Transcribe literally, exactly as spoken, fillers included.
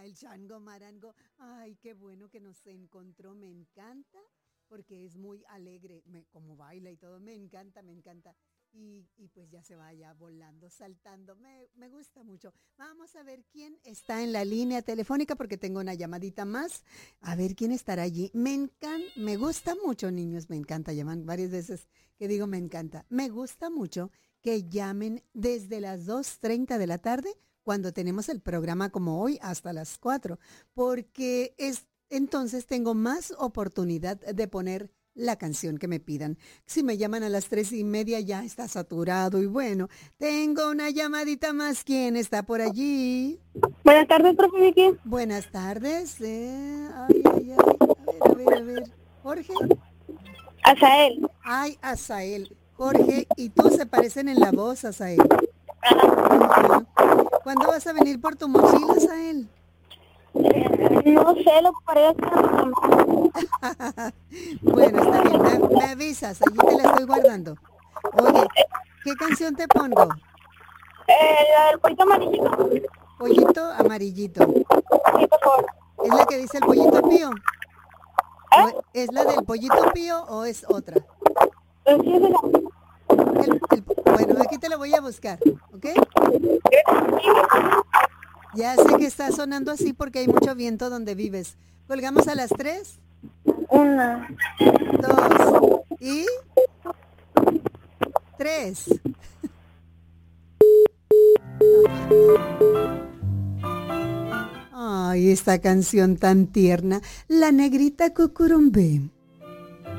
el chango marango. Ay, qué bueno que nos encontró, me encanta, porque es muy alegre, me, como baila y todo, me encanta, me encanta. Y, y pues ya se vaya volando, saltando, me, me gusta mucho. Vamos a ver quién está en la línea telefónica, porque tengo una llamadita más. A ver quién estará allí. Me encanta, me gusta mucho, niños, me encanta, llaman varias veces que digo me encanta. Me gusta mucho que llamen desde las dos treinta de la tarde, cuando tenemos el programa como hoy, hasta las cuatro, porque es, entonces tengo más oportunidad de poner la canción que me pidan. Si me llaman a las tres y media ya está saturado y bueno, tengo una llamadita más. ¿Quién está por allí? Buenas tardes, profe Vicky. Buenas tardes. Eh, ay, ay, ay. A ver, a ver, a ver. Jorge. Azael. Ay, Azael. Jorge y tú se parecen en la voz, Azael. Uh-huh. ¿Cuándo vas a venir por tu mochila, Azael? Eh, no sé, lo que parece. Bueno, está bien. Me, me avisas. Allí te la estoy guardando. Oye, ¿qué canción te pongo? Eh, la del pollito amarillito. Pollito amarillito. Sí, por favor. ¿Es la que dice el pollito pío? ¿O ¿Eh? es la del pollito pío o es otra? Eh, sí, es esa. El, el, bueno, aquí te la voy a buscar, ¿ok? Ya sé que está sonando así porque hay mucho viento donde vives. ¿Colgamos a las tres? Una. Dos y tres. Ay, esta canción tan tierna, La Negrita Cucurumbe.